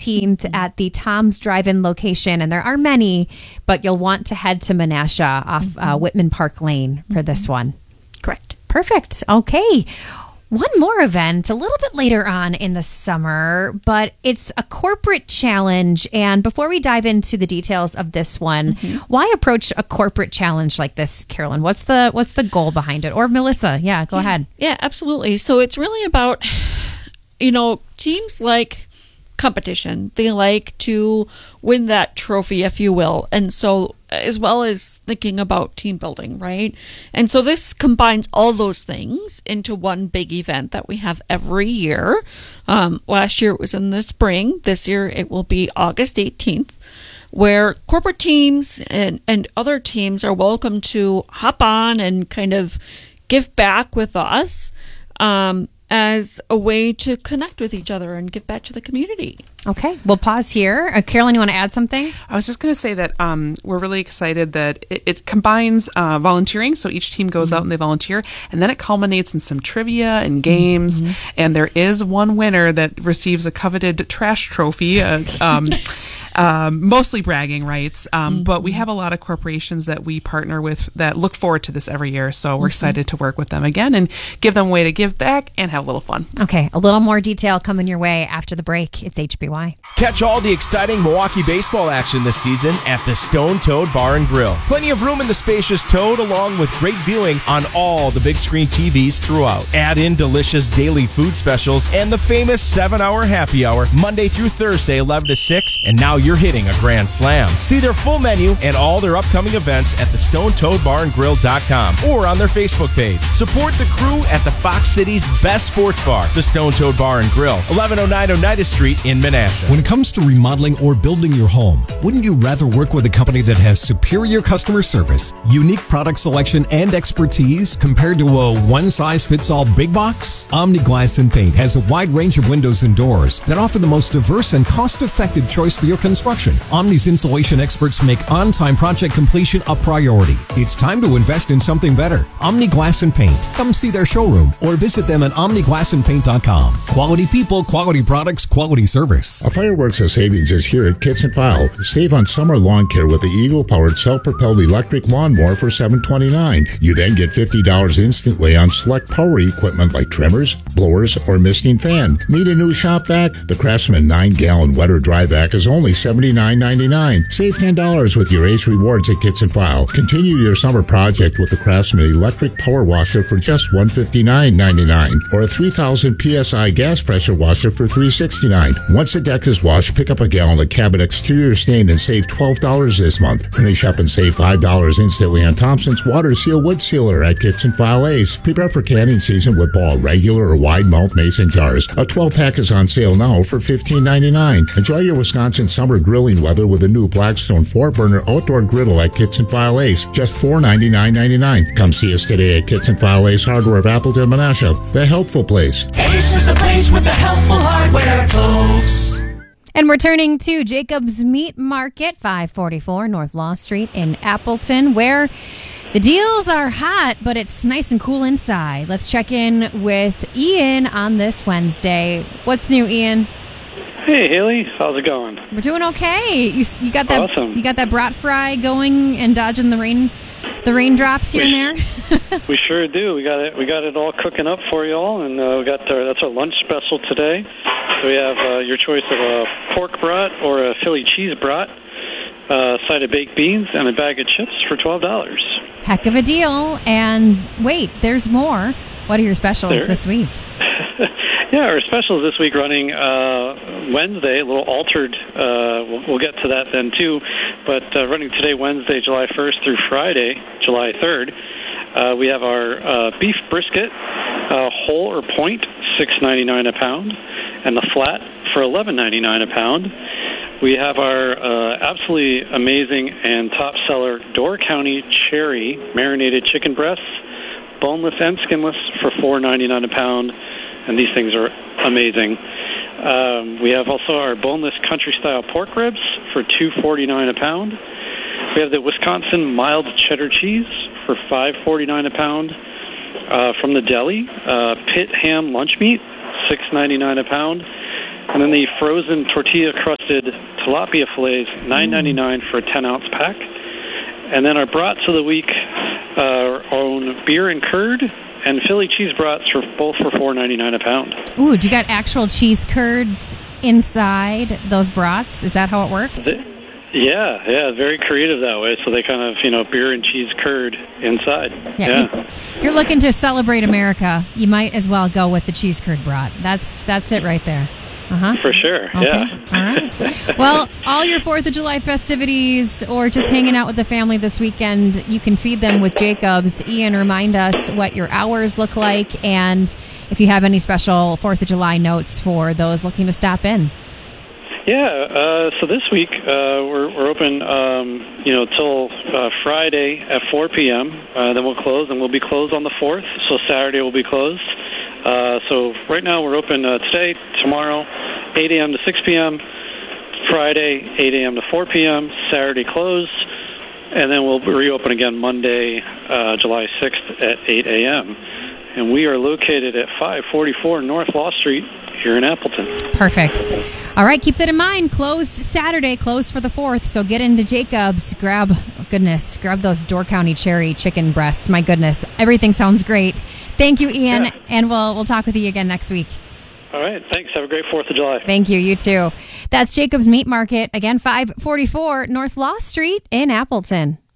18th at the Tom's Drive-In location, and there are many, but you'll want to head to Menasha off Whitman Park Lane for this one. Correct. Perfect. Okay. One more event a little bit later on in the summer, but it's a corporate challenge. And before we dive into the details of this one, why approach a corporate challenge like this, Carolyn? What's the goal behind it? Or Melissa, go ahead. Yeah, absolutely. So it's really about, teams like competition. They like to win that trophy, if you will. And so, as well as thinking about team building, right? And so this combines all those things into one big event that we have every year. Last year it was in the spring. This year it will be August 18th, where corporate teams and other teams are welcome to hop on and kind of give back with us, as a way to connect with each other and give back to the community. Okay, we'll pause here. Carolyn, you want to add something? I was just going to say that we're really excited that it combines volunteering. So each team goes out and they volunteer, and then it culminates in some trivia and games. And there is one winner that receives a coveted trash trophy, mostly bragging rights. But we have a lot of corporations that we partner with that look forward to this every year. So we're excited to work with them again and give them a way to give back and have a little fun. Okay, a little more detail coming your way after the break. It's HBY. Catch all the exciting Milwaukee baseball action this season at the Stone Toad Bar and Grill. Plenty of room in the spacious Toad, along with great viewing on all the big screen TVs throughout. Add in delicious daily food specials and the famous 7-hour happy hour, Monday through Thursday, 11 to 6, and now you're hitting a grand slam. See their full menu and all their upcoming events at thestonetoadbarandgrill.com or on their Facebook page. Support the crew at the Fox City's best sports bar, the Stone Toad Bar and Grill, 1109 Oneida Street in Menasha. When it comes to remodeling or building your home, wouldn't you rather work with a company that has superior customer service, unique product selection, and expertise compared to a one-size-fits-all big box? Omni Glass and Paint has a wide range of windows and doors that offer the most diverse and cost-effective choice for your construction. Omni's installation experts make on-time project completion a priority. It's time to invest in something better. Omni Glass and Paint. Come see their showroom or visit them at omniglassandpaint.com. Quality people, quality products, quality service. A fireworks of savings is here at Kits and File. Save on summer lawn care with the Eagle-powered self-propelled electric lawnmower for $729. You then get $50 instantly on select power equipment like trimmers, blowers, or misting fan. Need a new shop vac? The Craftsman 9-gallon wet or dry vac is only $79.99. Save $10 with your Ace Rewards at Kits and File. Continue your summer project with the Craftsman electric power washer for just $159.99 or a 3,000 PSI gas pressure washer for $369. Once the deck is washed, pick up a gallon of Cabot exterior stain and save $12 this month. Finish up and save $5 instantly on Thompson's Water Seal Wood Sealer at Kits and File Ace. Prepare for canning season with Ball regular or wide mouth mason jars. A 12-pack is on sale now for $15.99. Enjoy your Wisconsin summer grilling weather with a new Blackstone 4-burner outdoor griddle at Kits and File Ace. Just $499.99. Come see us today at Kits and File Ace Hardware of Appleton, Menasha. The helpful place. Ace is the place with the helpful hardware, folks. And we're turning to Jacob's Meat Market, 544 North Law Street in Appleton, where the deals are hot, but it's nice and cool inside. Let's check in with Ian on this Wednesday. What's new, Ian? Hey, Haley. How's it going? We're doing okay. You got that? Awesome. You got that brat fry going and dodging the raindrops here and there. We sure do. We got it all cooking up for you all, and that's our lunch special today. So we have your choice of a pork brat or a Philly cheese brat, a side of baked beans, and a bag of chips for $12. Heck of a deal. And wait, there's more. What are your specials this week? Yeah, our specials this week running Wednesday, a little altered. We'll get to that then too. But running today, Wednesday, July 1st through Friday, July 3rd, we have our beef brisket, whole or point, $6.99 a pound, and the flat for $11.99 a pound. We have our absolutely amazing and top seller Door County Cherry marinated chicken breasts, boneless and skinless, for $4.99 a pound. And these things are amazing. We have also our boneless country-style pork ribs for $2.49 a pound. We have the Wisconsin mild cheddar cheese for $5.49 a pound. From the deli, pit ham lunch meat, $6.99 a pound. And then the frozen tortilla-crusted tilapia fillets, $9.99 for a 10-ounce pack. And then our brats of the week own beer and curd and Philly cheese brats for both for $4.99 a pound. Ooh, do you got actual cheese curds inside those brats? Is that how it works? Yeah, very creative that way. So they kind of, beer and cheese curd inside. Yeah. If you're looking to celebrate America, you might as well go with the cheese curd brat. That's it right there. For sure, okay. Yeah. All right. Well, all your 4th of July festivities or just hanging out with the family this weekend, you can feed them with Jacobs. Ian, remind us what your hours look like and if you have any special 4th of July notes for those looking to stop in. Yeah, so this week we're open, till Friday at 4 p.m. Then we'll close, and we'll be closed on the 4th. So Saturday will be closed. So right now we're open today, tomorrow, 8 a.m. to 6 p.m., Friday, 8 a.m. to 4 p.m., Saturday closed, and then we'll reopen again Monday, July 6th at 8 a.m. And we are located at 544 North Law Street here in Appleton. Perfect. All right, keep that in mind. Closed Saturday, closed for the 4th. So get into Jacobs, grab those Door County cherry chicken breasts. My goodness, everything sounds great. Thank you, Ian, and we'll talk with you again next week. All right, thanks. Have a great 4th of July. Thank you. You too. That's Jacobs Meat Market, again, 544 North Law Street in Appleton.